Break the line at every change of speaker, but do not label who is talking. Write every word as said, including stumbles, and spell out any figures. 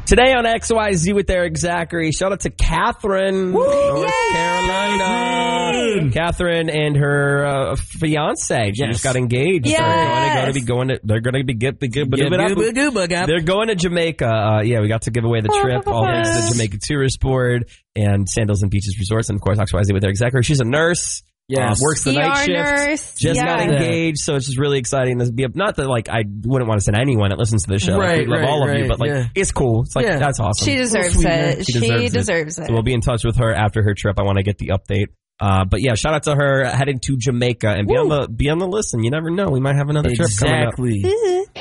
Today on X Y Z with Eric Zachary, shout out to Catherine,
Woo!
North
Yay!
Carolina. Catherine and her uh, fiance just
Yes.
got engaged.
Yes.
They're going to be going to. They're going to be get be good. They're going to Jamaica. Uh, yeah, we got to give away the trip. All thanks to the Jamaica Tourist Board and Sandals and Beaches Resorts, and of course X Y Z with Eric Zachary. She's a nurse.
Yes.
Uh, works the
E R
night shift.
nurse.
Just
Yeah.
got engaged, so it's just really exciting to be. Not that like I wouldn't want to send anyone that listens to the show.
Right,
like, we love
right,
all of
right,
you, but like
yeah.
it's cool. It's like
Yeah.
that's awesome.
She deserves
sweet,
it.
She
She
deserves
deserves,
it.
it.
So we'll be in touch with her after her trip. I want to get the update. Uh, but yeah, shout out to her heading to Jamaica and be on the be on the listen. You never know, we might have another trip coming up.
Exactly.